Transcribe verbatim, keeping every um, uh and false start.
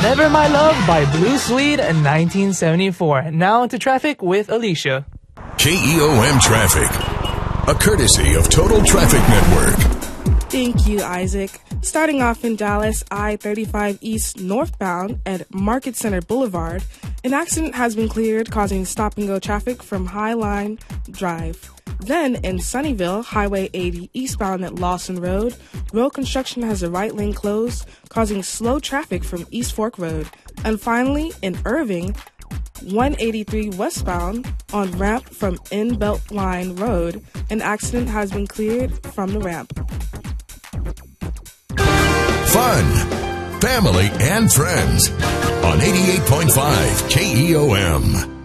Never My Love by Blue Swede in nineteen seventy-four. Now into traffic with Alicia. K E O M Traffic, a courtesy of Total Traffic Network. Thank you, Isaac. Starting off in Dallas, I thirty-five East northbound at Market Center Boulevard, an accident has been cleared, causing stop-and-go traffic from Highline Drive. Then, in Sunnyvale, Highway eighty eastbound at Lawson Road, road construction has the right lane closed, causing slow traffic from East Fork Road. And finally, in Irving, one eighty-three westbound on ramp from In Beltline Road, an accident has been cleared from the ramp. Fun, family, and friends on eighty-eight point five K E O M.